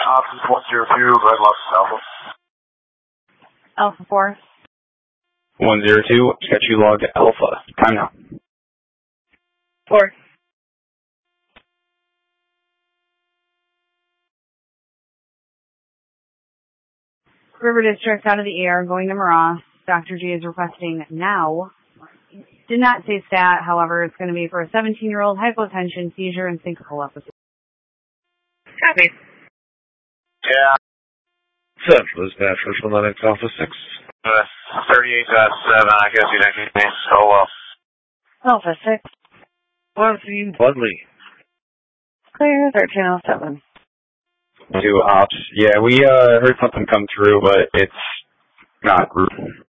Options 102, Red Los Alpha. Alpha 4. 102, catch you logged Alpha. Time now. 4. River District out of the air, going to Mara. Dr. G is requesting now. Did not say stat, however, it's going to be for a 17-year-old hypotension, seizure, and syncopal episode. Copy. Yeah. Central is National from Lennox Alpha 6. 38.7, I guess you didn't get me. So well. Alpha 6. On scene, Budley. Clear, 1307. 2 ops. Yeah, we heard something come through, but it's not